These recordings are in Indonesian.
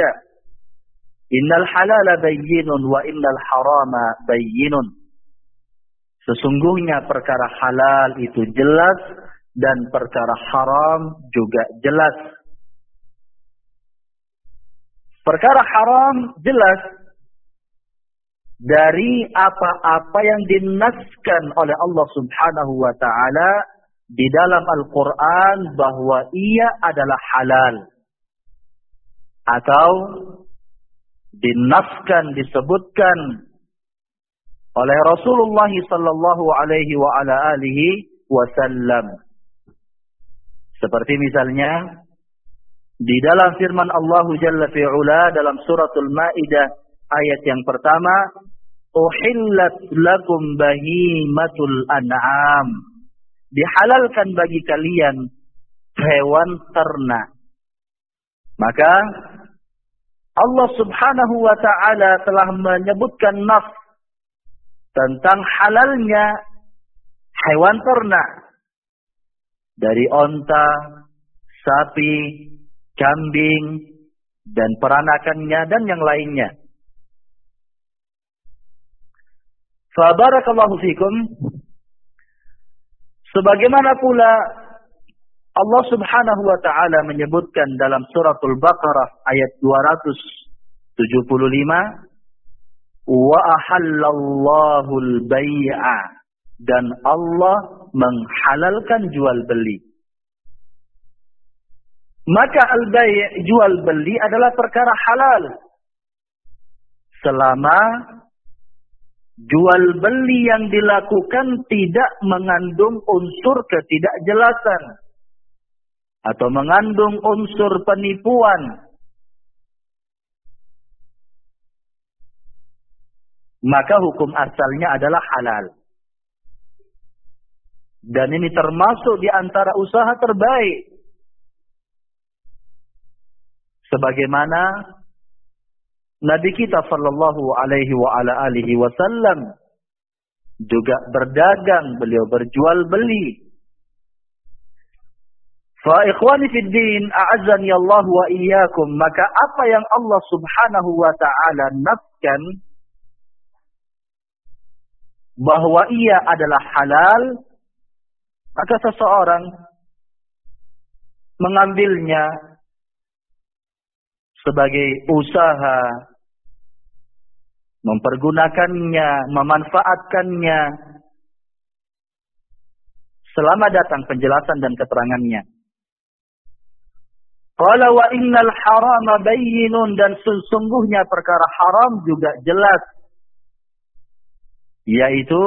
Al-Maidah. Innal halala bayyinun wa innal harama bayyinun. Sesungguhnya perkara halal itu jelas dan perkara haram juga jelas. Perkara haram jelas dari apa-apa yang dinaskan oleh Allah Subhanahu wa taala di dalam Al-Qur'an bahwa ia adalah halal, atau dinaskan, disebutkan oleh Rasulullah sallallahu alaihi wa ala alihi wasallam. Seperti misalnya di dalam firman Allah Jalla fi'ula dalam suratul Maidah ayat yang pertama, uhillat lakum bahimatul an'am. Dihalalkan bagi kalian hewan ternak. Maka Allah Subhanahu wa taala telah menyebutkan nas tentang halalnya hewan ternak dari onta, sapi, kambing, dan peranakannya dan yang lainnya. Fa barakallahu fikum. Sebagaimana pula Allah Subhanahu wa taala menyebutkan dalam suratul Baqarah ayat 275, wa ahallallahu al-bai'a, dan Allah menghalalkan jual beli. Maka al-bai', jual beli adalah perkara halal selama jual beli yang dilakukan tidak mengandung unsur ketidakjelasan atau mengandung unsur penipuan. Maka hukum asalnya adalah halal. Dan ini termasuk di antara usaha terbaik. Sebagaimana Nabi kita sallallahu alaihi wa ala alihi wasallam juga berdagang, beliau berjual beli. Fa ikhwani fid din, a'azzani Allah wa iyyakum, maka apa yang Allah Subhanahu wa taala nafkan bahwa ia adalah halal, maka seseorang mengambilnya sebagai usaha, mempergunakannya, memanfaatkannya selama datang penjelasan dan keterangannya. Qala wa innal harama bayyinun, dan sesungguhnya perkara haram juga jelas, yaitu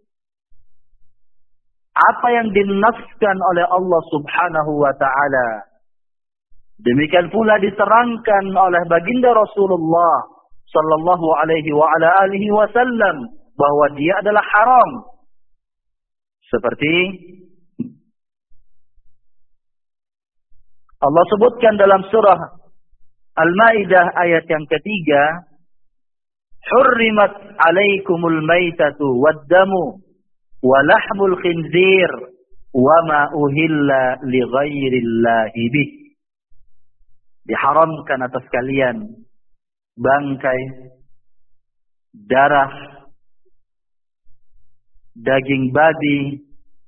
apa yang dinaskan oleh Allah Subhanahu wa taala. Demikian pula diterangkan oleh baginda Rasulullah sallallahu alaihi wa ala alihi wasallam bahwa dia adalah haram. Seperti Allah sebutkan dalam surah Al-Maidah ayat yang ketiga, hurrimat alaikumul maitatu wad-damu wa lahmul khinzir wa ma uhilla li ghairillahi bih. Diharamkan atas kalian bangkai, darah, daging babi,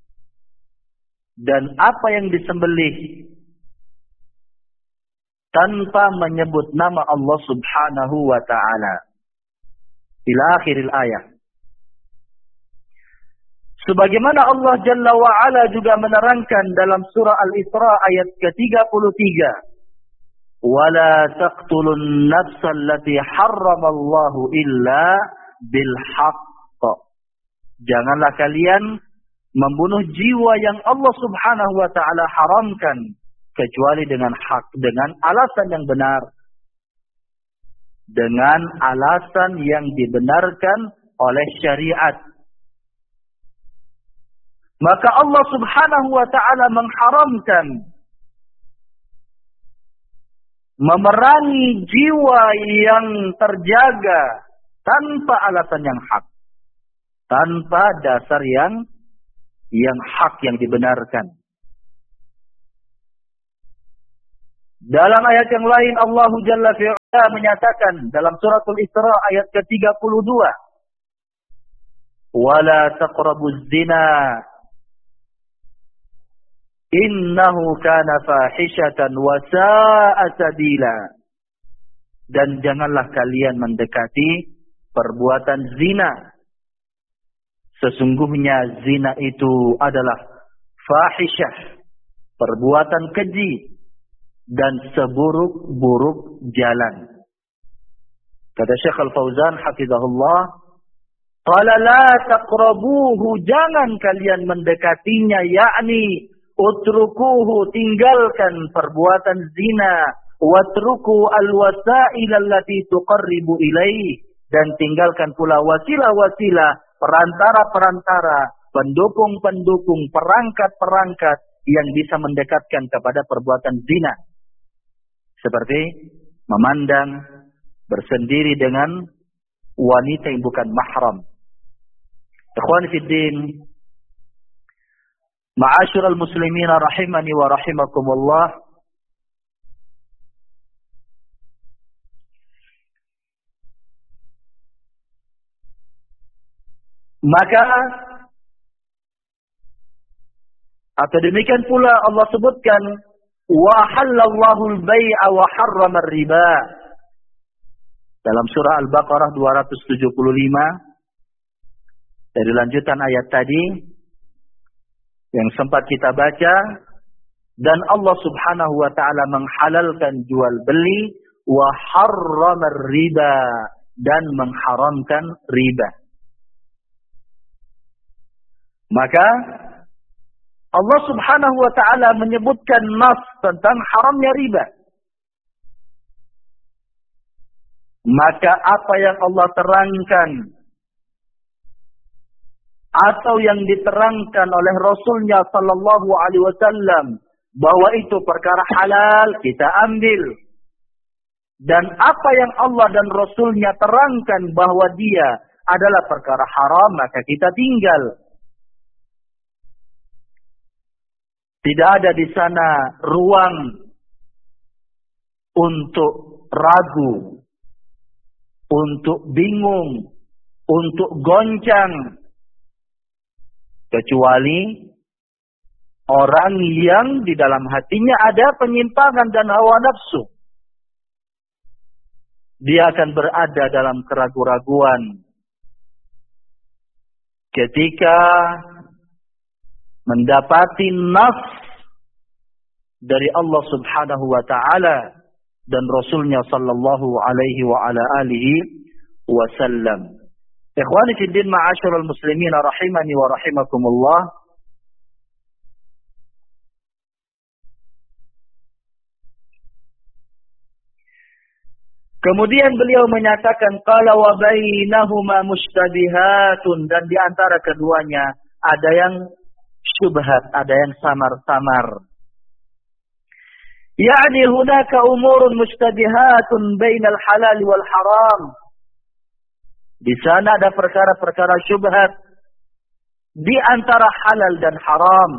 dan apa yang disembelih tanpa menyebut nama Allah Subhanahu wa ta'ala. Ila akhiril ayat. Sebagaimana Allah Jalla wa'ala juga menerangkan dalam surah Al-Isra ayat ke-33. وَلَا تَقْتُلُوا النَّفْسَ الَّتِي حَرَّمَ اللَّهُ إِلَّا بِالْحَقِّ. Janganlah kalian membunuh jiwa yang Allah Subhanahu wa ta'ala haramkan kecuali dengan hak, dengan alasan yang benar, dengan alasan yang dibenarkan oleh syariat. Maka Allah Subhanahu wa ta'ala mengharamkan memerangi jiwa yang terjaga tanpa alasan yang hak, tanpa dasar yang hak, yang dibenarkan. Dalam ayat yang lain Allah Jalla fi'ala menyatakan dalam suratul Isra ayat ke-32, "Wala taqrabuz zina innahu kana fahishatan wa sa'a sabila." Dan janganlah kalian mendekati perbuatan zina. Sesungguhnya zina itu adalah fahisyah, perbuatan keji, dan seburuk-buruk jalan. Kata Syekh Al-Fauzan hafizahullah, qala la taqrabuhu, jangan kalian mendekatinya, yakni utrukuhu, tinggalkan perbuatan zina, watruku alwasail allati tuqarribu ilaih, dan tinggalkan pula wasilah-wasilah, perantara-perantara, pendukung-pendukung, perangkat-perangkat yang bisa mendekatkan kepada perbuatan zina. Seperti memandang, bersendiri dengan wanita yang bukan mahram. Ikhwani fid din, ma'asyiral muslimin rahimani wa rahimakumullah. Maka atau demikian pula Allah sebutkan wa halallahu al-bai'a wa harrama ar-riba dalam surah Al-Baqarah 275 dari lanjutan ayat tadi yang sempat kita baca, dan Allah Subhanahu wa taala menghalalkan jual beli wa harrama ar-riba, dan mengharamkan riba. Maka Allah Subhanahu wa taala menyebutkan nas tentang haramnya riba. Maka apa yang Allah terangkan atau yang diterangkan oleh Rasulnya sallallahu alaihi wasallam bahwa itu perkara halal, kita ambil. Dan apa yang Allah dan Rasulnya terangkan bahwa dia adalah perkara haram, maka kita tinggal. Tidak ada di sana ruang untuk ragu, untuk bingung, untuk goncang. Kecuali orang yang di dalam hatinya ada penyimpangan dan hawa nafsu. Dia akan berada dalam keraguan-raguan. Ketika mendapati nas dari Allah Subhanahu wa taala dan Rasulnya sallallahu alaihi wa ala alihi wasallam. Ikhwani fid din, ma'asyiral muslimin rahimani wa rahimakumullah. Kemudian beliau menyatakan qala wa bainahuma mushtabihatun, dan di antara keduanya ada yang syubhat, ada yang samar-samar. Yani hunaka umurun mushtabihatun bainal halal wal haram. Di sana ada perkara-perkara syubhat di antara halal dan haram.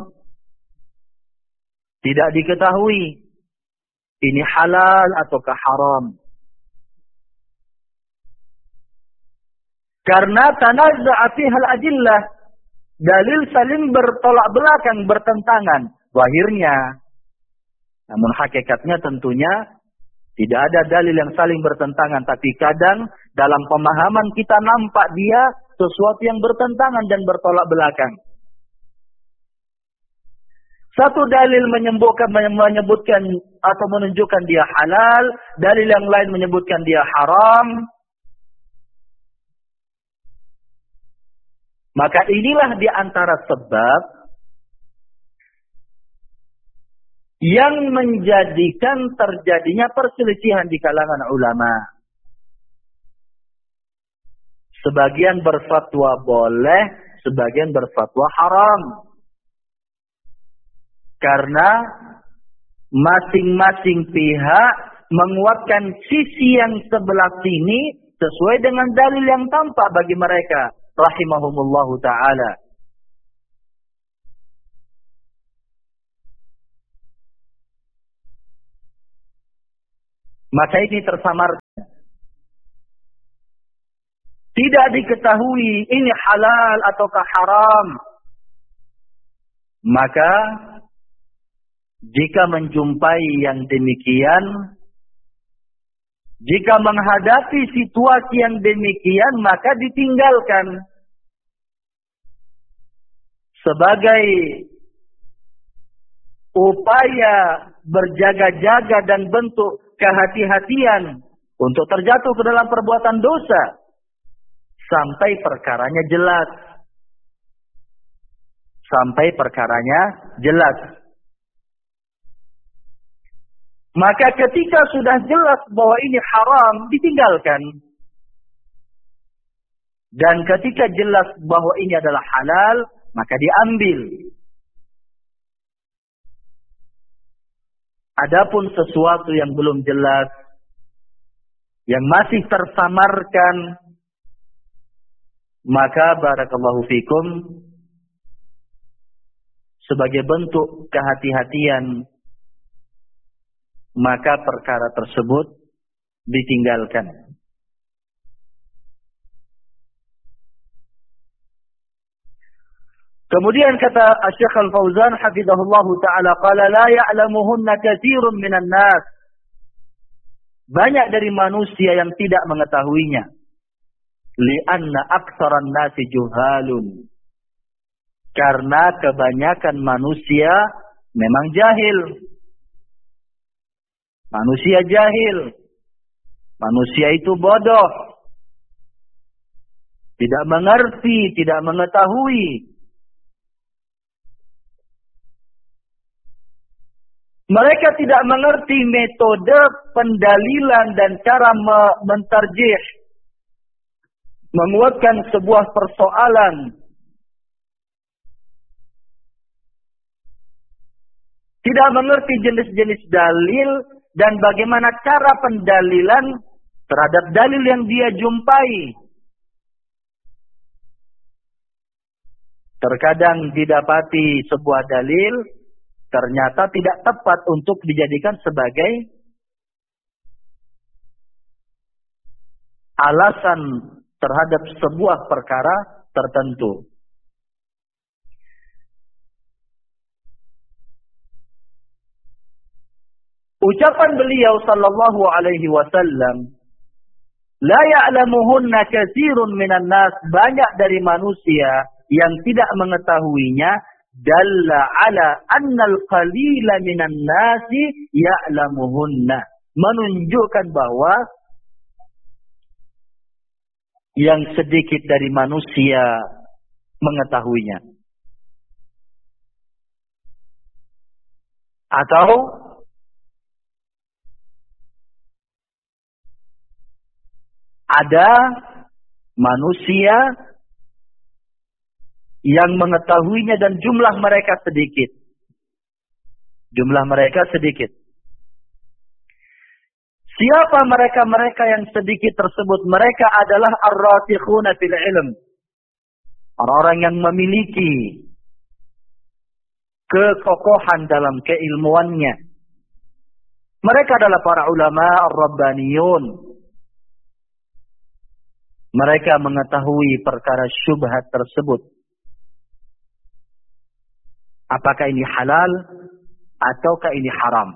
Tidak diketahui ini halal ataukah haram. Karena tanazza'a fiha al-adillah, dalil saling bertolak belakang, bertentangan zahirnya. Namun hakikatnya tentunya tidak ada dalil yang saling bertentangan, tapi kadang dalam pemahaman kita nampak dia sesuatu yang bertentangan dan bertolak belakang. Satu dalil menyebutkan atau menunjukkan dia halal, dalil yang lain menyebutkan dia haram. Maka inilah di antara sebab yang menjadikan terjadinya perselisihan di kalangan ulama. Sebagian berfatwa boleh, sebagian berfatwa haram. Karena masing-masing pihak menguatkan sisi yang sebelah sini sesuai dengan dalil yang tampak bagi mereka. Rahimahumullahu ta'ala. maka ini tersamarkan. Tidak diketahui ini halal ataukah haram. Maka jika menjumpai yang demikian, jika menghadapi situasi yang demikian, maka ditinggalkan. Sebagai upaya berjaga-jaga dan bentuk kehati-hatian untuk terjatuh ke dalam perbuatan dosa sampai perkaranya jelas. Sampai perkaranya jelas. Maka ketika sudah jelas bahwa ini haram, ditinggalkan. Dan ketika jelas bahwa ini adalah halal, maka diambil. Adapun sesuatu yang belum jelas, yang masih tersamarkan, maka barakallahu fikum, sebagai bentuk kehati-hatian, maka perkara tersebut ditinggalkan. Kemudian kata Syekh Al-Fauzan hafizahullah taala, qala la ya'lamuhunna katsirun minan nas. Banyak dari manusia yang tidak mengetahuinya. Li'anna aktsaran nasi juhalun. Karena kebanyakan manusia memang jahil. Manusia jahil. Manusia itu bodoh. Tidak mengerti, tidak mengetahui. Mereka tidak mengerti metode pendalilan dan cara mentarjih, menguatkan sebuah persoalan. Tidak mengerti jenis-jenis dalil dan bagaimana cara pendalilan terhadap dalil yang dia jumpai. Terkadang didapati sebuah dalil ternyata tidak tepat untuk dijadikan sebagai alasan terhadap sebuah perkara tertentu. Ucapan beliau sallallahu alaihi wasallam, la ya'lamuhunna katsirun minan nas, banyak dari manusia yang tidak mengetahuinya, dalla ala annal qalila minan nasi ya'lamuhunna, menunjukkan bahwa yang sedikit dari manusia mengetahuinya. Atau ada manusia yang mengetahuinya dan jumlah mereka sedikit. Jumlah mereka sedikit. Siapa mereka-mereka yang sedikit tersebut? Mereka adalah ar-rasikhuna fil ilm. Orang-orang yang memiliki kekokohan dalam keilmuannya. Mereka adalah para ulama ar-rabbaniyun. Mereka mengetahui perkara syubhat tersebut. Apakah ini halal ataukah ini haram?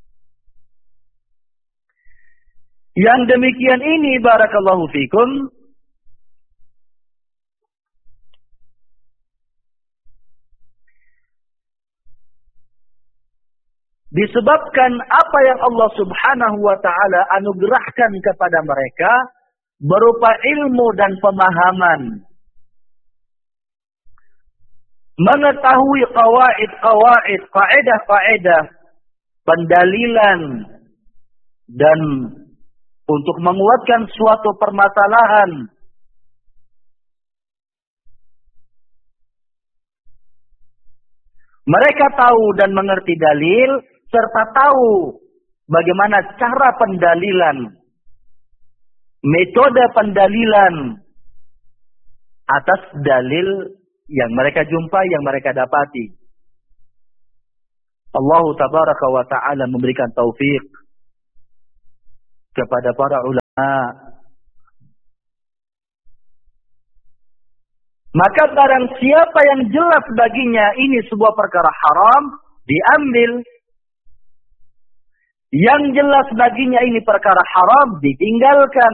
Yang demikian ini barakallahu fikum disebabkan apa yang Allah Subhanahu wa taala anugerahkan kepada mereka berupa ilmu dan pemahaman. Mengetahui qawaid, kaidah-kaidah, pendalilan, dan untuk menguatkan suatu permasalahan. Mereka tahu dan mengerti dalil, serta tahu bagaimana cara pendalilan, metode pendalilan atas dalil yang mereka jumpai, yang mereka dapati. Allah tabaraka wa ta'ala memberikan taufik kepada para ulama. Maka barang siapa yang jelas baginya ini sebuah perkara haram, diambil. Yang jelas baginya ini perkara haram, ditinggalkan.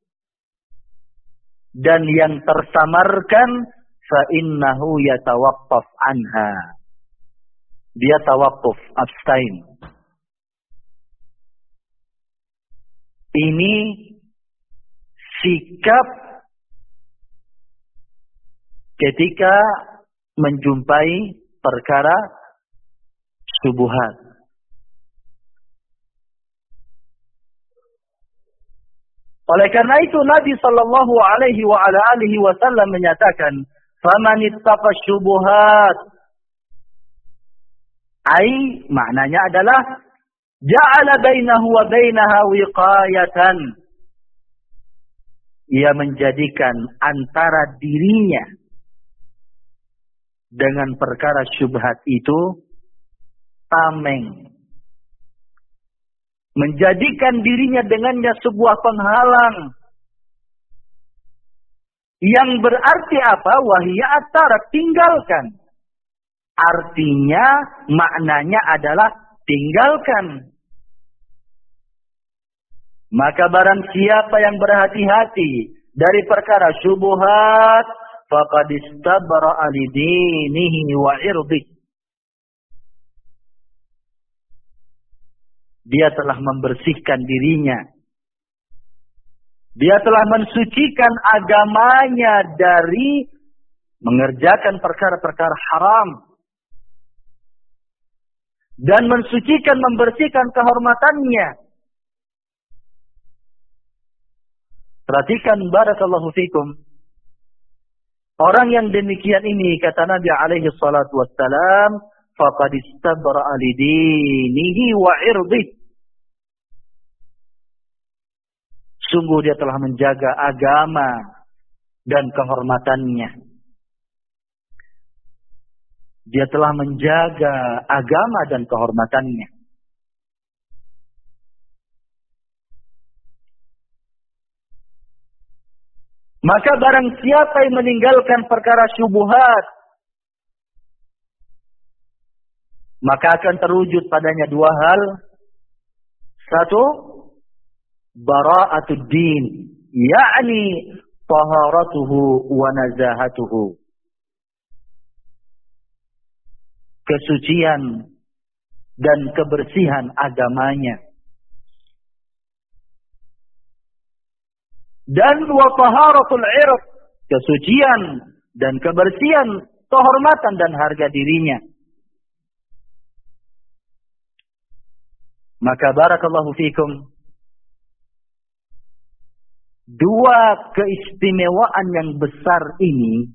Dan yang tersamarkan, fa innahu yatawaqqaf anha. Dia tawakuf, abstain. Ini sikap ketika menjumpai perkara syubhat. Oleh karena itu Nabi sallallahu alaihi wa ala alihi wasallam menyatakan, "Faman ittaqa syubhat." Ai maknanya adalah ja'ala bainahu wa bainaha wiqayatan. Ia menjadikan antara dirinya dengan perkara syubhat itu tameng. Menjadikan dirinya dengannya sebuah penghalang. Yang berarti apa? Wahia at-tarak, tinggalkan. Artinya, maknanya adalah tinggalkan. Maka barang siapa yang berhati-hati dari perkara syubhat, faqad istabra'a lidinihi wa irdihi. Dia telah membersihkan dirinya. Dia telah mensucikan agamanya dari mengerjakan perkara-perkara haram. Dan mensucikan, membersihkan kehormatannya. Perhatikan, barakallahu fikum. Orang yang demikian ini, kata Nabi alaihi salatu wassalam, faqad istabra'a lidinihi wa irdihi. Sungguh dia telah menjaga agama dan kehormatannya. Dia telah menjaga agama dan kehormatannya. Maka barang siapa yang meninggalkan perkara syubhat, maka akan terwujud padanya dua hal. Satu, bara'atud din, yakni taharatuhu wa nazahatuhu. Kesucian dan kebersihan agamanya. Dan wa taharatul irq, kesucian dan kebersihan, kehormatan dan harga dirinya. Maka barakallahu fikum, dua keistimewaan yang besar ini,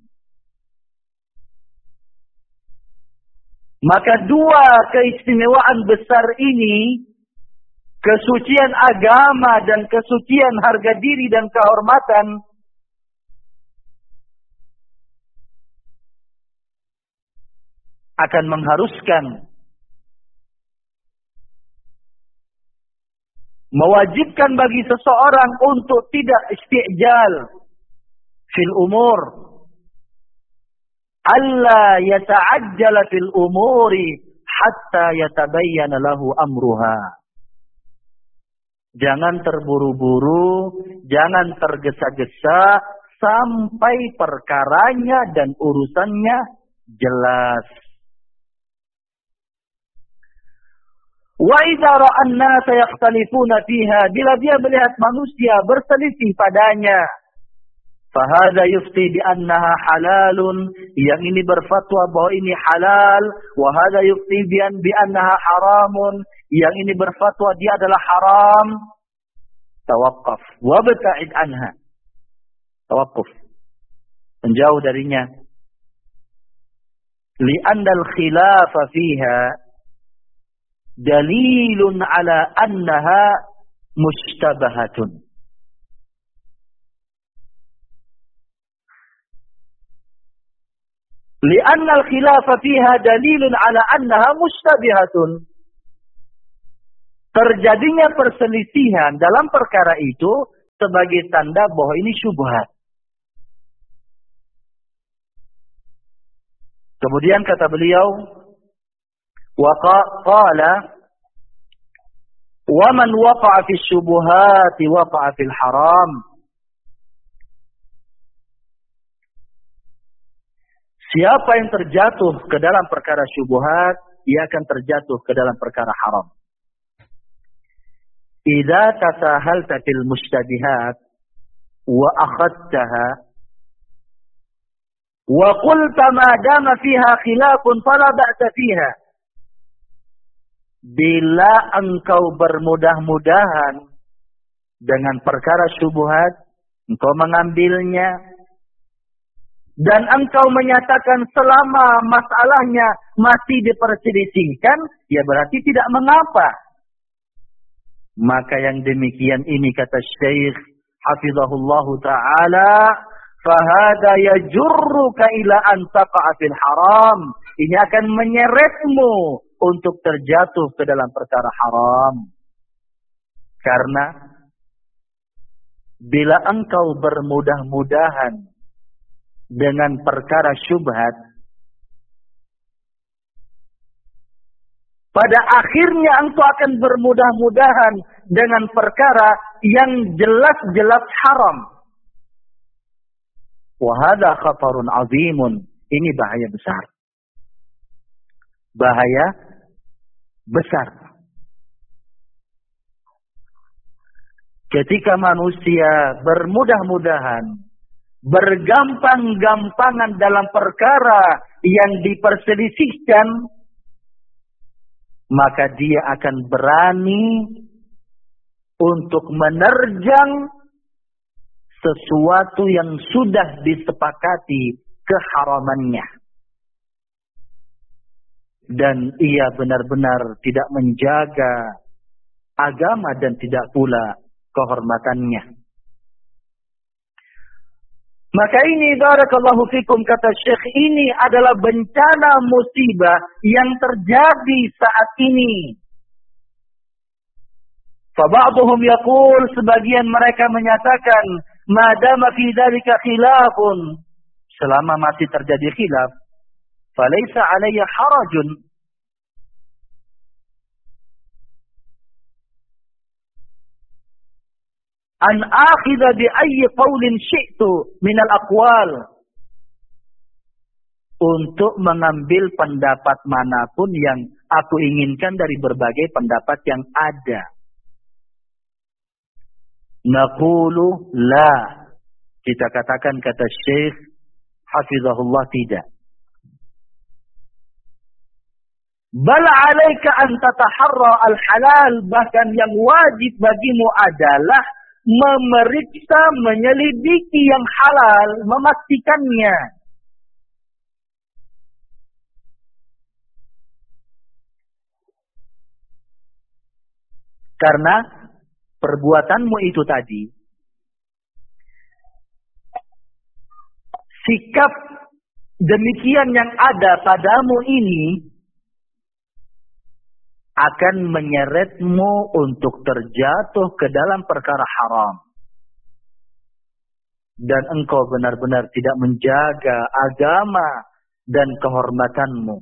maka dua keistimewaan besar ini, kesucian agama dan kesucian harga diri dan kehormatan, akan mengharuskan, mewajibkan bagi seseorang untuk tidak istijal fil umur. Alla yata'ajjala fil umuri hatta yatabayyana lahu amruha. Jangan terburu-buru, jangan tergesa-gesa sampai perkaranya dan urusannya jelas. Wa idza ra'a an-nasa yakhtalifuna fiha, bila dia melihat manusia berselisih padanya, fahadha yufti bi annaha halalun, yang ini berfatwa bahwa ini halal, wa hadha yufti bi annaha haramun, yang ini berfatwa dia adalah haram. Tawaqqaf wabta'id anha. Tawaqquf, menjauh darinya. Li'anna al-khilafa fiha dalilun ala annaha mushtabahatun. Li'anna al-khilafa fiha dalilun ala annaha mushtabahatun. Li'anna al-khilafa fiha dalilun ala annaha mushtabahatun. Li'anna al-khilafa fiha dalilun ala annaha mushtabahatun. Li'anna al-khilafa fiha dalilun ala annaha mushtabahatun. terjadinya perselisihan dalam perkara itu sebagai tanda bahwa ini syubhat. Kemudian kata beliau, wa qala wa man waqa'a fi syubuhati waqa'a fil haram. Siapa yang terjatuh ke dalam perkara syubhat, dia akan terjatuh ke dalam perkara haram. Idza tasahalta fil mushtabihat wa akhadtaha wa qulta ma dama fiha khilafun fala ba'sa fiha. Bila engkau bermudah-mudahan dengan perkara syubhat, engkau mengambilnya dan engkau menyatakan selama masalahnya masih diperselisihkan, ya berarti tidak mengapa. Maka yang demikian ini kata Syekh hafizahullahu ta'ala, fahada yajurruka ila an taqa'a fil haram. Ini akan menyeretmu untuk terjatuh ke dalam perkara haram. Karena bila engkau bermudah-mudahan dengan perkara syubhat, pada akhirnya engkau akan bermudah-mudahan dengan perkara yang jelas-jelas haram. Wa hadza khatarun azimun. Ini bahaya besar. Bahaya besar. Ketika manusia bermudah-mudahan, bergampang-gampangan dalam perkara yang diperselisihkan, maka dia akan berani untuk menerjang sesuatu yang sudah disepakati keharamannya. Dan ia benar-benar tidak menjaga agama dan tidak pula kehormatannya. Maka ini barakallahu fikum kata Syekh, ini adalah bencana musibah yang terjadi saat ini. Faba'duhum yaqul, sebagian mereka menyatakan, madama fi dzalika khilafun, selama masih terjadi khilaf, falaysa 'alayya harajun. An akhidha bi ayyi qawlin syi'tu min al-aqwal. Untuk mengambil pendapat manapun yang aku inginkan dari berbagai pendapat yang ada. Naqulu la. Kita katakan kata Syekh hafizahullah tidak. Bal 'alaika an tataharra al-halal, bahkan yang wajib bagimu adalah memeriksa, menyelidiki yang halal, memastikannya. Karena perbuatanmu itu tadi, sikap demikian yang ada padamu ini akan menyeretmu untuk terjatuh ke dalam perkara haram. Dan engkau benar-benar tidak menjaga agama dan kehormatanmu.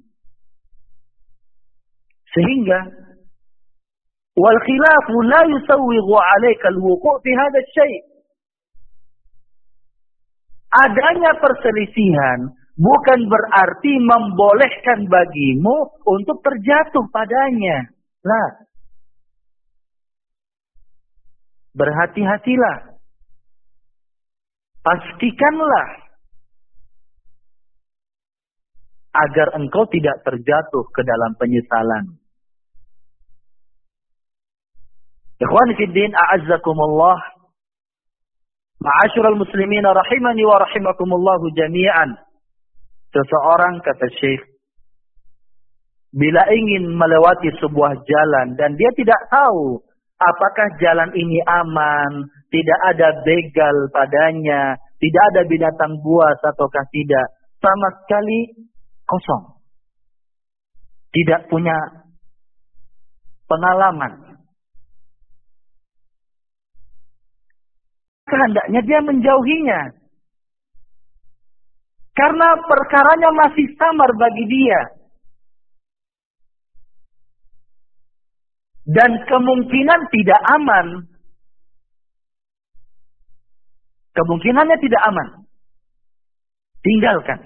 Sehingga wal khilafu la yusawwighu 'alaika al-wuqu' fi hadha asy-syai'. Adanya perselisihan bukan berarti membolehkan bagimu untuk terjatuh padanya. Lah. Berhati-hatilah. Pastikanlah agar engkau tidak terjatuh ke dalam penyesalan. Ikhwani fid din, a'azzakumullah. Ma'asyiral muslimin rahimani wa rahimakumullah jami'an. Seseorang, kata Syekh, bila ingin melewati sebuah jalan dan dia tidak tahu apakah jalan ini aman, tidak ada begal padanya, tidak ada binatang buas ataukah tidak, sama sekali kosong. Tidak punya pengalaman. hendaknya dia menjauhinya. Karena perkaranya masih samar bagi dia. Dan kemungkinan tidak aman. Kemungkinannya tidak aman. Tinggalkan.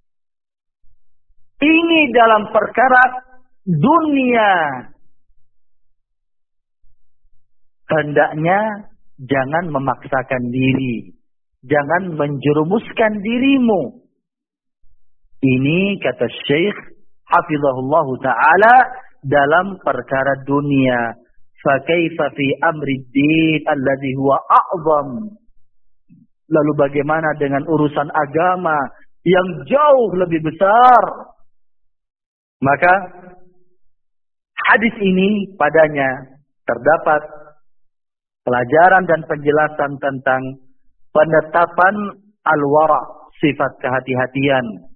Ini dalam perkara dunia. Hendaknya jangan memaksakan diri. Jangan menjerumuskan dirimu. Ini kata Syekh hafizahullah ta'ala dalam perkara dunia. Fakaifa fi amri din alladhi huwa a'zam. Lalu bagaimana dengan urusan agama yang jauh lebih besar? Maka hadis ini padanya terdapat pelajaran dan penjelasan tentang penetapan al-wara, sifat kehati-hatian.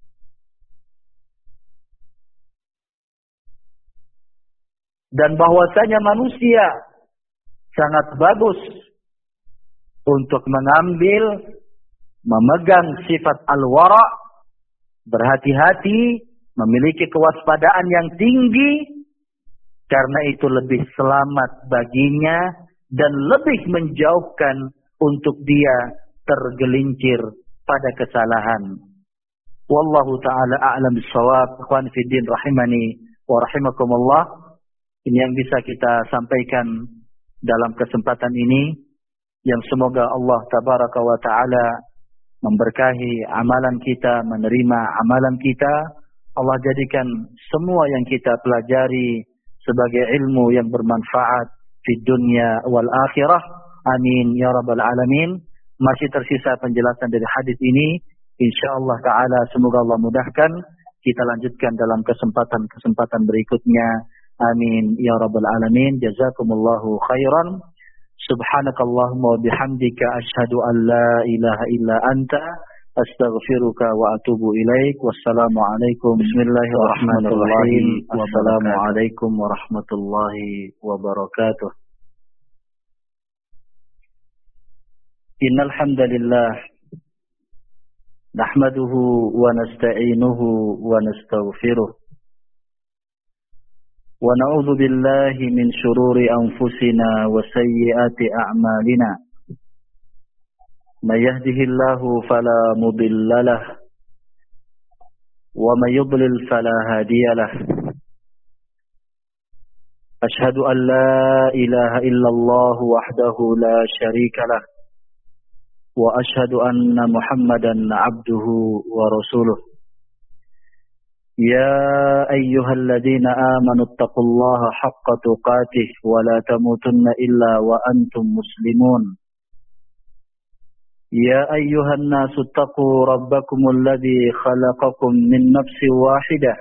Dan bahwasanya manusia sangat bagus untuk mengambil, memegang sifat al-wara, berhati-hati, memiliki kewaspadaan yang tinggi, karena itu lebih selamat baginya dan lebih menjauhkan untuk dia tergelincir pada kesalahan. Wallahu ta'ala a'lam bissawab. Ikhwan fi din rahimani wa rahimakumullah. Ini yang bisa kita sampaikan dalam kesempatan ini, yang semoga Allah tabaraka wa ta'ala memberkahi amalan kita, menerima amalan kita. Allah jadikan semua yang kita pelajari sebagai ilmu yang bermanfaat di dunia wal akhirah. Amin ya rabbal alamin. Masih tersisa penjelasan dari hadis ini. Insyaallah ta'ala semoga Allah mudahkan. Kita lanjutkan dalam kesempatan berikutnya. Amin ya rabbal alamin. Jazakumullahu khairan. Subhanakallahumma wa bihamdika asyhadu an la ilaha illa anta astaghfiruka wa atubu ilaik. Wassalamualaikum bismillahirrahmanirrahim. Wassalamualaikum warahmatullahi wabarakatuh. Innal hamdalillah nahmaduhu wa nasta'inuhu wa nastaghfiruh. ونعوذ بالله من شرور أنفسنا وسيئات أعمالنا من يهده الله فلا مضل له ومن يضلل فلا هادي له أشهد أن لا إله إلا الله وحده لا شريك له وأشهد أن محمدا عبده ورسوله يا أيها الذين آمنوا اتقوا الله حق تقاته ولا تموتن إلا وأنتم مسلمون يا أيها الناس اتقوا ربكم الذي خلقكم من نفس واحدة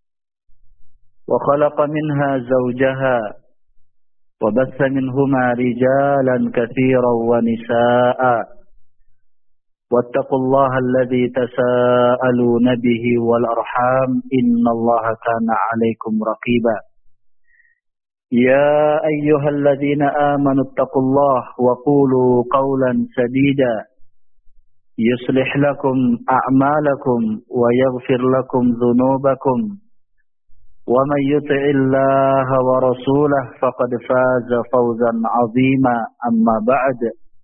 وخلق منها زوجها وبث منهما رجالا كثيرا ونساء واتقوا الله الذي تساءلون به والأرحام إن الله كان عليكم رقيبا يا أيها الذين آمنوا اتقوا الله وقولوا قولا سديدا يصلح لكم أعمالكم ويغفر لكم ذنوبكم ومن يطع الله ورسوله فقد فاز فوزا عظيما أما بعد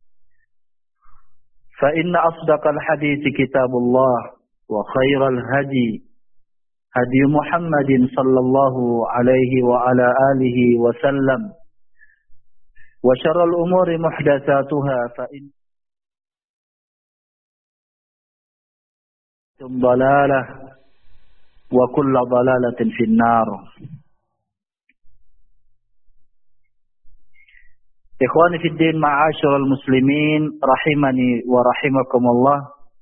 فإن أصدق الحديث كتاب الله وخير الهدي هدي محمد صلى الله عليه وعلى آله وسلم وشر الأمور محدثاتها فإن ضلالة وكل ضلالة في النار. Ikhwani fid din ma'asyiral muslimin rahimani wa rahimakumullah.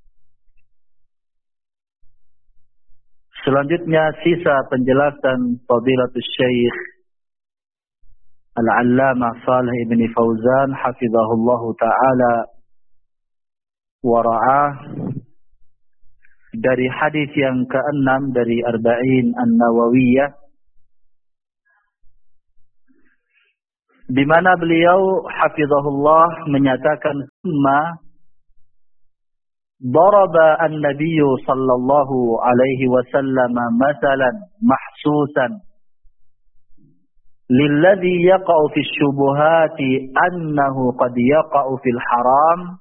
Selanjutnya sisa penjelasan Fadilatul Syekh Al-Allamah Shalih ibn Fauzan hafizahullahu taala wa ra'ah dari hadis yang ke-6 dari Arba'in An-Nawawiyah di mana beliau hafizahullah menyatakan summa daraba an-nabiy sallallahu alaihi wasallam masalan mahsusan lilladhi yaqa'u fi syubuhati annahu qad yaqa'u fil haram.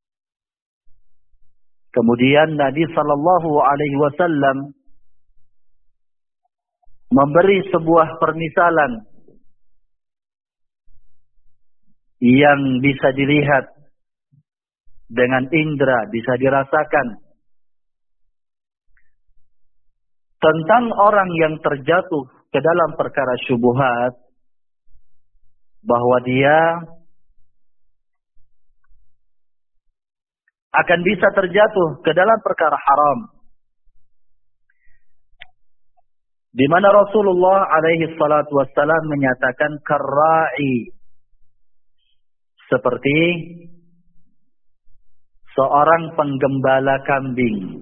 Kemudian Nabi sallallahu alaihi wasallam memberi sebuah permisalan yang bisa dilihat dengan indera, bisa dirasakan, tentang orang yang terjatuh ke dalam perkara syubhat, bahwa dia akan bisa terjatuh ke dalam perkara haram. Di mana Rasulullah alaihi salatu wassalam menyatakan karra'i, seperti seorang penggembala kambing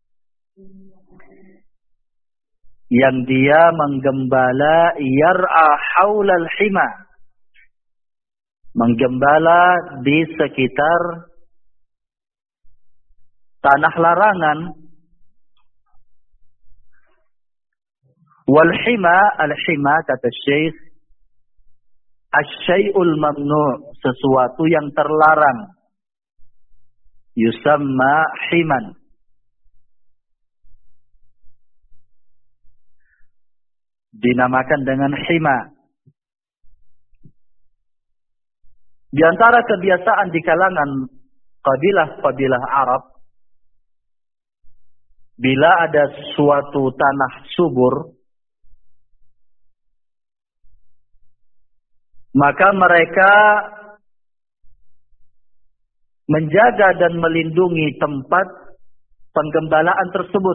yang dia menggembala yar'a haulal hima, menggembala di sekitar tanah larangan. Wal hima, al-hima kata Syekh, asy-syai'ul mamnu', sesuatu yang terlarang. Yusamma himan. Dinamakan dengan hima. Di antara kebiasaan di kalangan kabilah-kabilah Arab, bila ada suatu tanah subur, maka mereka menjaga dan melindungi tempat penggembalaan tersebut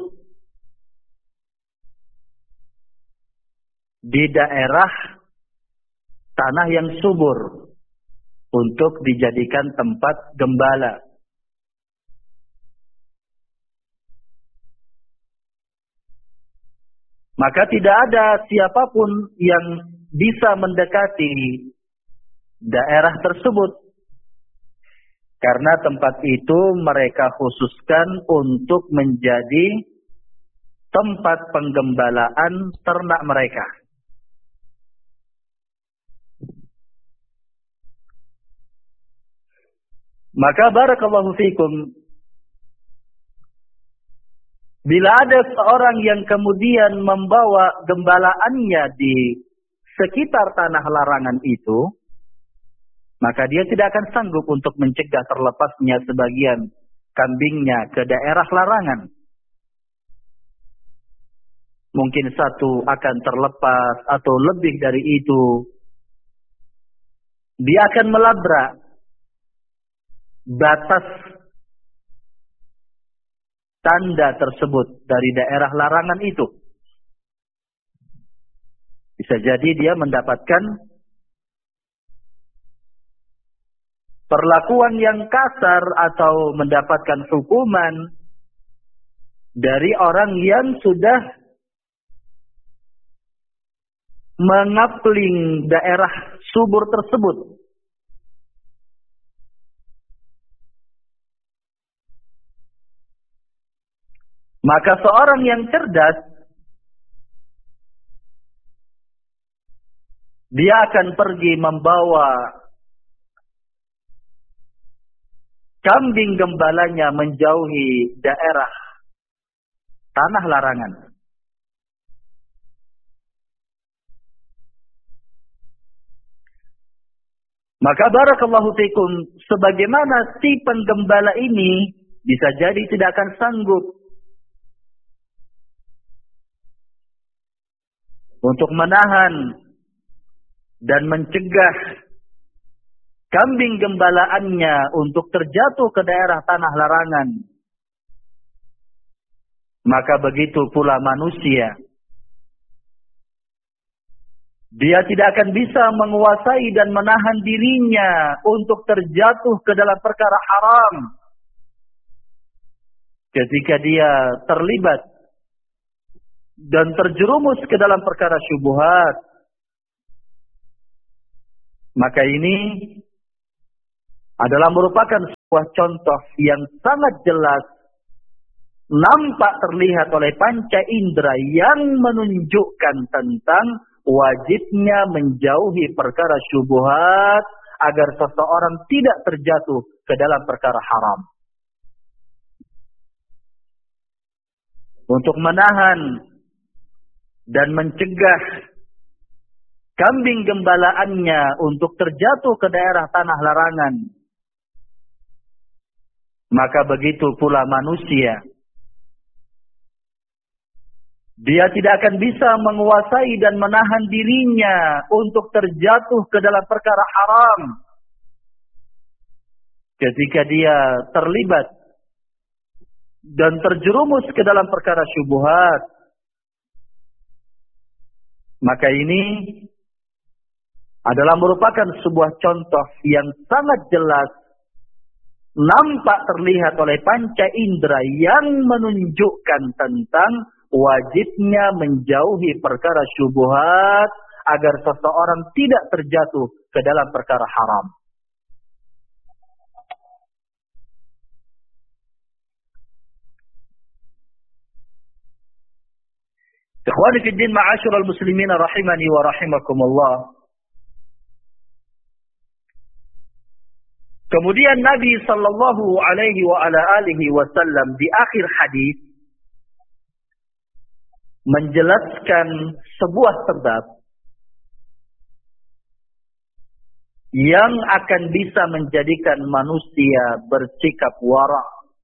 di daerah tanah yang subur untuk dijadikan tempat gembala. Maka tidak ada siapapun yang bisa mendekati daerah tersebut, karena tempat itu mereka khususkan untuk menjadi tempat penggembalaan ternak mereka. Maka barakallahu fikum, bila ada seorang yang kemudian membawa gembalaannya di sekitar tanah larangan itu, maka dia tidak akan sanggup untuk mencegah terlepasnya sebagian kambingnya ke daerah larangan. Mungkin satu akan terlepas atau lebih dari itu. Dia akan melabrak batas tanda tersebut dari daerah larangan itu. Bisa jadi dia mendapatkan perlakuan yang kasar atau mendapatkan hukuman dari orang yang sudah mengapling daerah subur tersebut. Maka seorang yang cerdas, dia akan pergi membawa kambing gembalanya menjauhi daerah tanah larangan. Maka barakallahu fikum, sebagaimana si penggembala ini bisa jadi tidak akan sanggup untuk menahan dan mencegah kambing gembalaannya untuk terjatuh ke daerah tanah larangan. Maka begitu pula manusia. Dia tidak akan bisa menguasai dan menahan dirinya untuk terjatuh ke dalam perkara haram ketika dia terlibat dan terjerumus ke dalam perkara syubhat. Maka ini adalah merupakan sebuah contoh yang sangat jelas, nampak terlihat oleh panca indera yang menunjukkan tentang wajibnya menjauhi perkara syubhat agar seseorang tidak terjatuh ke dalam perkara haram. Untuk menahan dan mencegah kambing gembalaannya untuk terjatuh ke daerah tanah larangan, maka begitu pula manusia. Dia tidak akan bisa menguasai dan menahan dirinya untuk terjatuh ke dalam perkara haram ketika dia terlibat dan terjerumus ke dalam perkara syubhat. Maka ini adalah merupakan sebuah contoh yang sangat jelas, nampak terlihat oleh panca indera yang menunjukkan tentang wajibnya menjauhi perkara syubhat agar seseorang tidak terjatuh ke dalam perkara haram. Ikhwani fi din, ma'asyiral muslimin rahimani wa rahimakumullah. Kemudian Nabi sallallahu alaihi wa ala alihi wasallam di akhir hadis menjelaskan sebuah sebab yang akan bisa menjadikan manusia bersikap wara',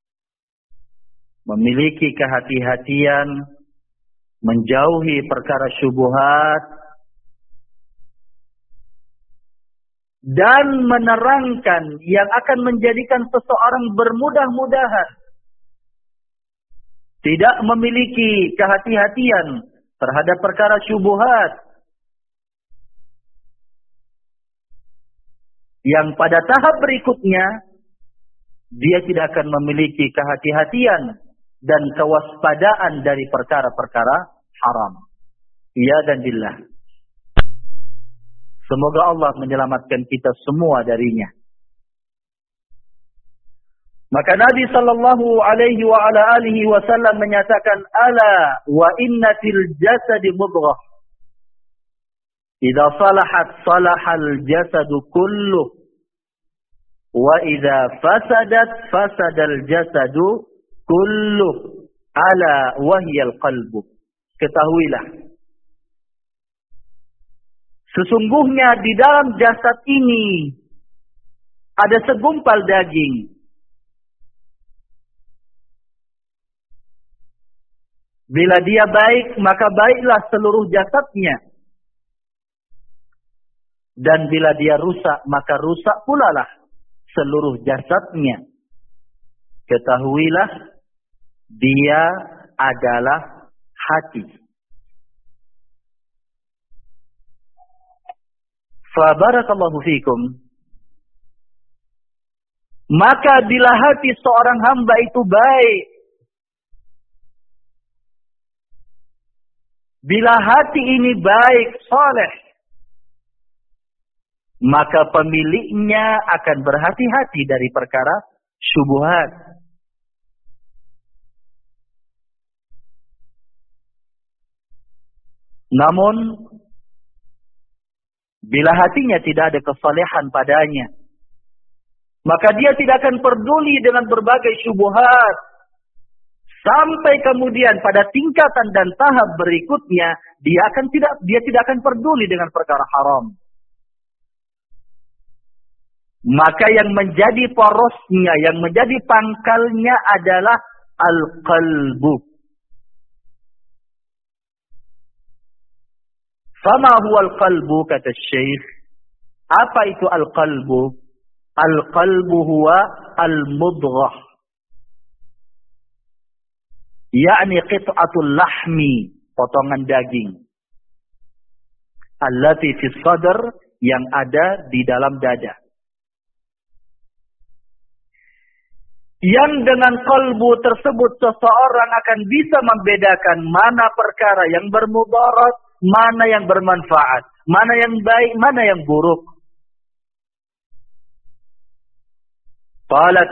memiliki kehati-hatian, menjauhi perkara syubhat, dan menerangkan yang akan menjadikan seseorang bermudah-mudahan tidak memiliki kehati-hatian terhadap perkara syubhat, yang pada tahap berikutnya dia tidak akan memiliki kehati-hatian dan kewaspadaan dari perkara-perkara haram. Ya dan billah. Semoga Allah menyelamatkan kita semua darinya. Maka Nabi sallallahu alaihi wa ala alihi wasallam menyatakan, ala wa inna fil jasadi mudghah. Idza salahat salahal jasadu kulluh. Wa idza fasadat fasadal jasadu kulluh. Ala wahyal qalbu. Ketahuilah, sesungguhnya di dalam jasad ini ada segumpal daging. Bila dia baik, maka baiklah seluruh jasadnya. Dan bila dia rusak, maka rusak pula lah seluruh jasadnya. Ketahuilah, dia adalah hati. Fabarakallahu fikum. Maka bila hati seorang hamba itu baik, bila hati ini baik, saleh, maka pemiliknya akan berhati-hati dari perkara syubhat. Namun, bila hatinya tidak ada kesalehan padanya, maka dia tidak akan peduli dengan berbagai syubhat. Sampai kemudian pada tingkatan dan tahap berikutnya, dia tidak akan peduli dengan perkara haram. Maka yang menjadi porosnya, yang menjadi pangkalnya adalah al-qalbu. Fama huwa al-qalbu, kata Syekh. Apa itu al-qalbu? Al-qalbu huwa al-mudghah. Yakni qit'atul lahmi, potongan daging. Allati fi sadr, yang ada di dalam dada. Yang dengan kalbu tersebut seseorang akan bisa membedakan mana perkara yang bermudarat, mana yang bermanfaat, mana yang baik, mana yang buruk. Qala